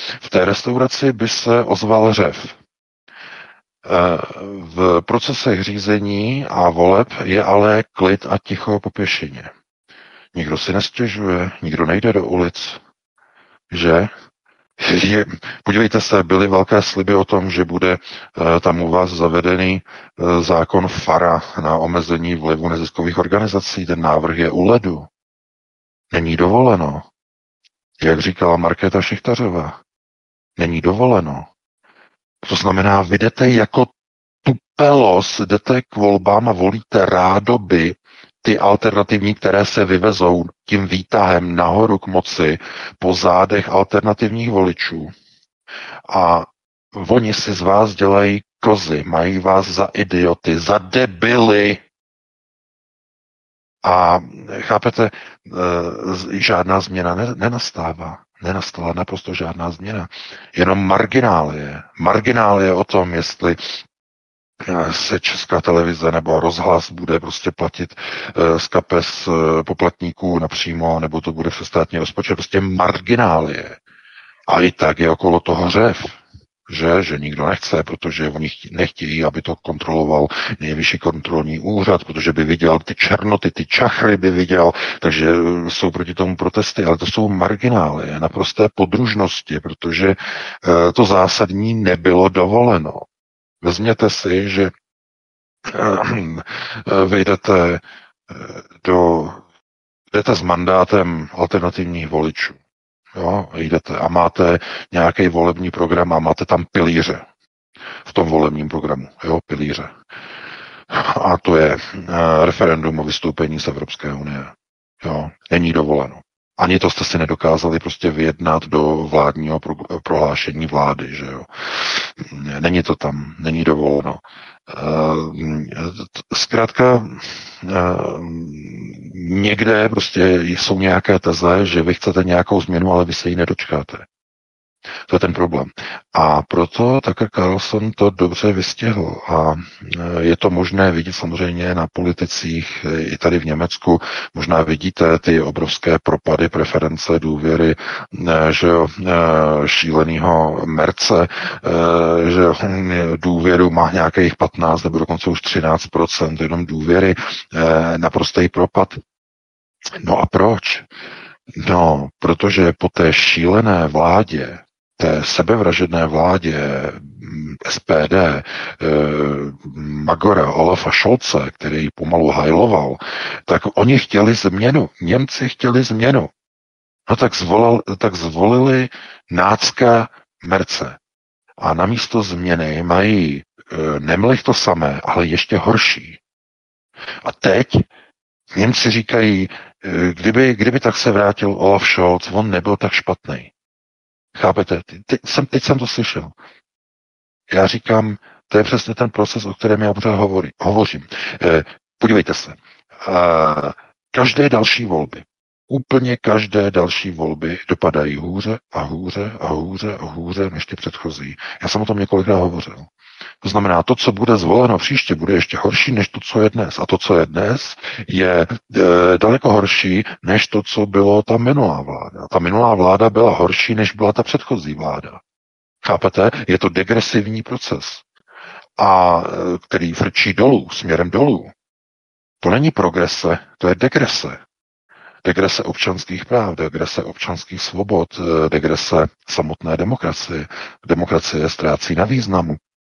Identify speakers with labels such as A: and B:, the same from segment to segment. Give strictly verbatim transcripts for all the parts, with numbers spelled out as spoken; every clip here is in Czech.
A: V té restauraci by se ozval řev. V procesech řízení a voleb je ale klid a ticho po pěšině. Nikdo si nestěžuje, nikdo nejde do ulic, že? Je, podívejte se, byly velké sliby o tom, že bude uh, tam u vás zavedený uh, zákon FARA na omezení vlivu neziskových organizací. Ten návrh je u ledu. Není dovoleno. Jak říkala Markéta Šichtařová. Není dovoleno. To znamená, vy jdete jako tupelos, jdete k volbám a volíte rádoby ty alternativní, které se vyvezou tím výtahem nahoru k moci po zádech alternativních voličů. A oni si z vás dělají kozy, mají vás za idioty, za debily. A chápete, žádná změna nenastává. Nenastala naprosto žádná změna. Jenom marginálie. Marginálie o tom, jestli se Česká televize nebo rozhlas bude prostě platit z kapes poplatníků napřímo, nebo to bude přestátní rozpočet, prostě marginálie. A i tak je okolo toho řev, že, že nikdo nechce, protože oni nechtějí, aby to kontroloval nejvyšší kontrolní úřad, protože by viděl ty černoty, ty čachry by viděl, takže jsou proti tomu protesty, ale to jsou marginálie, naprosté podružnosti, protože to zásadní nebylo dovoleno. Vezměte si, že vejdete do, jdete s mandátem alternativních voličů. Jo, jdete a máte nějaký volební program a máte tam pilíře v tom volebním programu. Jo, pilíře. A to je referendum o vystoupení z Evropské unie. Jo, není dovoleno. Ani to jste si nedokázali prostě vyjednat do vládního pro, prohlášení vlády, že jo. Není to tam, není dovoleno. Zkrátka někde prostě jsou nějaké teze, že vy chcete nějakou změnu, ale vy se ji nedočkáte. To je ten problém. A proto Tucker Carlson to dobře vystihl. A je to možné vidět samozřejmě na politicích i tady v Německu. Možná vidíte ty obrovské propady preference důvěry, že šílenýho Merce, že důvěru má nějakých patnáct nebo dokonce už třináct procent jenom důvěry, naprostý propad. No a proč? No, protože po té šílené vládě, té sebevražedné vládě S P D, Magora, Olafa Scholze, který pomalu hajloval, tak oni chtěli změnu. Němci chtěli změnu. No tak, zvolil, tak zvolili nácka Merce. A namísto změny mají nemlich to samé, ale ještě horší. A teď Němci říkají, kdyby, kdyby tak se vrátil Olaf Scholz, on nebyl tak špatný. Chápete? Teď jsem, teď jsem to slyšel. Já říkám, to je přesně ten proces, o kterém já pořád hovorí, hovořím. Eh, podívejte se. Eh, každé další volby, úplně každé další volby dopadají hůře a hůře a hůře a hůře než ty předchozí. Já jsem o tom několikrát hovořil. To znamená, to, co bude zvoleno příště, bude ještě horší než to, co je dnes. A to, co je dnes, je e, daleko horší než to, co bylo ta minulá vláda. Ta minulá vláda byla horší, než byla ta předchozí vláda. Chápete? Je to degresivní proces, a e, který frčí dolů, směrem dolů. To není progrese, to je degrese. Degrese občanských práv, degrese občanských svobod, degrese samotné demokracie. Demokracie ztrácí na významu.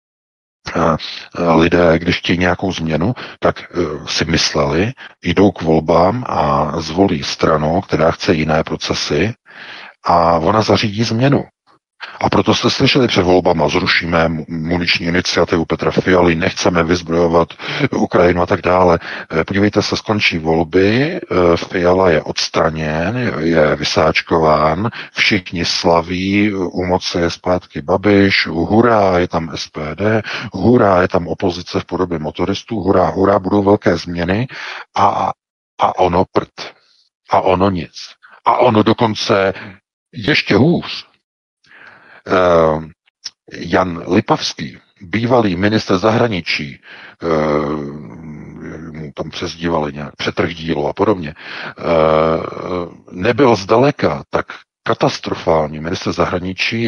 A: Lidé, když chtějí nějakou změnu, tak si mysleli, jdou k volbám a zvolí stranu, která chce jiné procesy a ona zařídí změnu. A proto jste slyšeli před volbama, zrušíme muniční iniciativu Petra Fialy, nechceme vyzbrojovat Ukrajinu a tak dále. Podívejte se, skončí volby, Fiala je odstraněn, je vysáčkován, všichni slaví, u moci je zpátky Babiš, hurá, je tam S P D, hurá, je tam opozice v podobě motoristů, hurá, hurá, budou velké změny a, a ono prd. A ono nic. A ono dokonce ještě hůř. Uh, Jan Lipavský, bývalý ministr zahraničí, uh, mu tam přezdívali nějak přetrhdílo a podobně, uh, nebyl zdaleka tak katastrofální ministr zahraničí